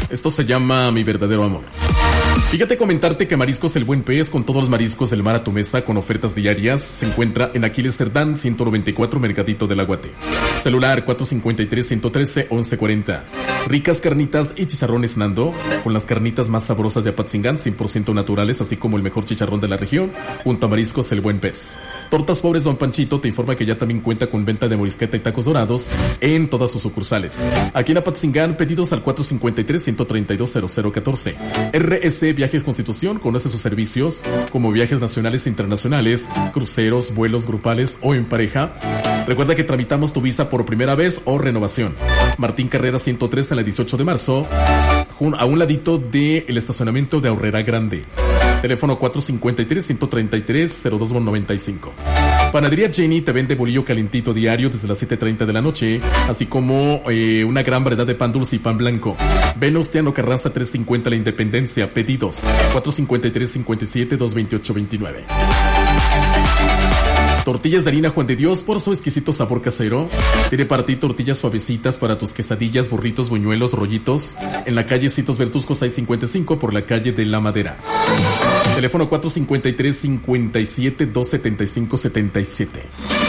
Esto se llama Mi Verdadero Amor. Fíjate comentarte que Mariscos El Buen Pez, con todos los mariscos del mar a tu mesa, con ofertas diarias, se encuentra en Aquiles Cerdán, 194, Mercadito del Aguate. Celular 453-113-1140. Ricas carnitas y chicharrones Nando, con las carnitas más sabrosas de Apatzingán, 100% naturales, así como el mejor chicharrón de la región, junto a Mariscos El Buen Pez. Tortas Pobres Don Panchito te informa que ya también cuenta con venta de morisqueta y tacos dorados en todas sus sucursales. Aquí en Apatzingán, pedidos al 453-132-0014. RS Viajes Constitución conoce sus servicios como viajes nacionales e internacionales, cruceros, vuelos grupales o en pareja. Recuerda que tramitamos tu visa por primera vez o renovación. Martín Carrera 103 en la 18 de marzo, a un ladito del estacionamiento de Aurrera Grande. Teléfono 453-133-0295. Panadería Jenny te vende bolillo calentito diario desde las 7:30 de la noche, así como una gran variedad de pan dulce y pan blanco. Venustiano Carranza 350 La Independencia. Pedidos 453-57-228-29. Tortillas de harina Juan de Dios, por su exquisito sabor casero. Tiene para ti tortillas suavecitas para tus quesadillas, burritos, buñuelos, rollitos. En la calle Citos Bertusco 655, por la calle de la Madera. Teléfono 453-57-275-77.